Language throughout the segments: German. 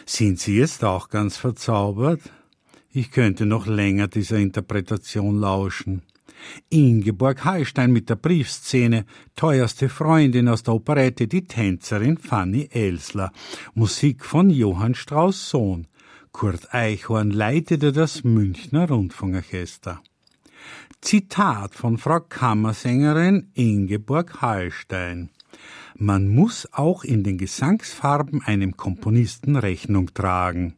Sind Sie jetzt auch ganz verzaubert? Ich könnte noch länger dieser Interpretation lauschen. Ingeborg Hallstein mit der Briefszene, teuerste Freundin aus der Operette, die Tänzerin Fanny Elsler, Musik von Johann Strauss Sohn. Kurt Eichhorn leitete das Münchner Rundfunkorchester. Zitat von Frau Kammersängerin Ingeborg Hallstein. Man muss auch in den Gesangsfarben einem Komponisten Rechnung tragen.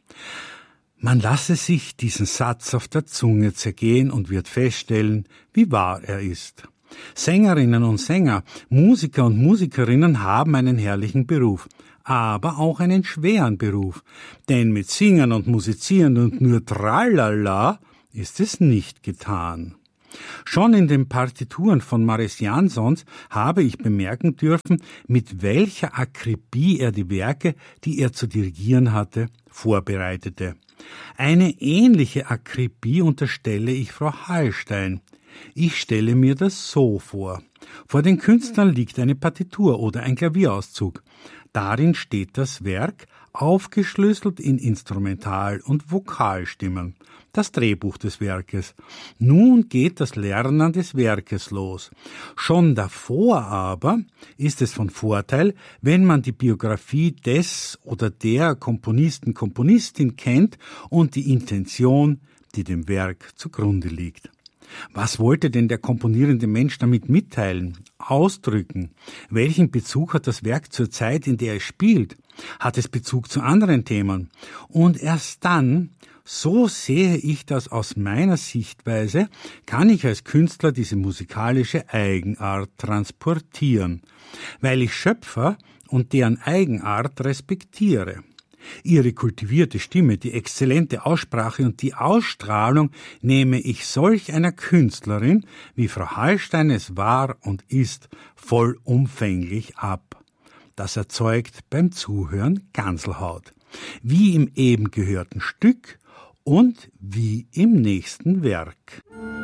Man lasse sich diesen Satz auf der Zunge zergehen und wird feststellen, wie wahr er ist. Sängerinnen und Sänger, Musiker und Musikerinnen haben einen herrlichen Beruf, aber auch einen schweren Beruf, denn mit Singen und Musizieren und nur Tralala ist es nicht getan. Schon in den Partituren von Mariss Jansons habe ich bemerken dürfen, mit welcher Akribie er die Werke, die er zu dirigieren hatte, vorbereitete. Eine ähnliche Akribie unterstelle ich Frau Hallstein. Ich stelle mir das so vor. Vor den Künstlern liegt eine Partitur oder ein Klavierauszug. Darin steht das Werk, aufgeschlüsselt in Instrumental- und Vokalstimmen. Das Drehbuch des Werkes. Nun geht das Lernen des Werkes los. Schon davor aber ist es von Vorteil, wenn man die Biografie des oder der Komponisten, Komponistin kennt und die Intention, die dem Werk zugrunde liegt. Was wollte denn der komponierende Mensch damit mitteilen, ausdrücken? Welchen Bezug hat das Werk zur Zeit, in der es spielt? Hat es Bezug zu anderen Themen? Und erst dann, so sehe ich das aus meiner Sichtweise, kann ich als Künstler diese musikalische Eigenart transportieren, weil ich Schöpfer und deren Eigenart respektiere. Ihre kultivierte Stimme, die exzellente Aussprache und die Ausstrahlung nehme ich solch einer Künstlerin, wie Frau Hallstein es war und ist, vollumfänglich ab. Das erzeugt beim Zuhören Ganselhaut, wie im eben gehörten Stück und wie im nächsten Werk.